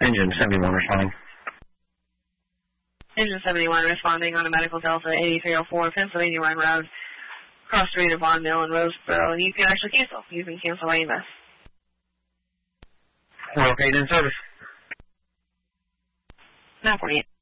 Engine 71 responding. Engine 71 responding on a medical Delta 8304 Pennsylvania Run Road, cross street of Von Mill and Roseboro, and you can actually cancel. You can cancel AMS. We're okay in service. 948.